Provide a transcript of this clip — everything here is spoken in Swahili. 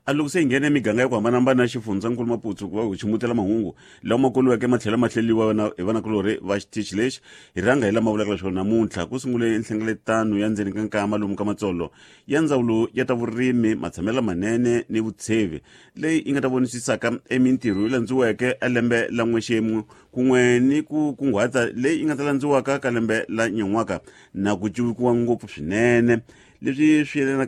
loko se nghene miganga ya ku hambanahambana xifundzankulu Maputsu ku va hu ximutela mahungu lawa ma koliweke matlhela mahleliwa hi vanakulorhi va xitichi lexi hi rhanga hi lama vulaka swona namuntlha ku sungule nhlengeletano ya ndzeni ka nkama lomu ka matsolo ya ndzawulo ya ta vurimi matshamelo manene ni vutshevi leyi yi nga ta vonisisaka mintirho yo landziweke lembe la n'wexemu kun'we ni ku kunguhata leyi yi nga ta landziwaka ka lembe la nyan'waka na ku civikiwa ngopfu swinene leswi swi yelanaka